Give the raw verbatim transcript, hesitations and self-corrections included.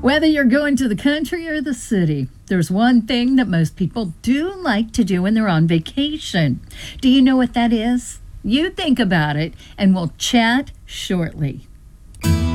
Whether you're going to the country or the city, there's one thing that most people do like to do when they're on vacation. Do you know what that is? You think about it, and we'll chat shortly.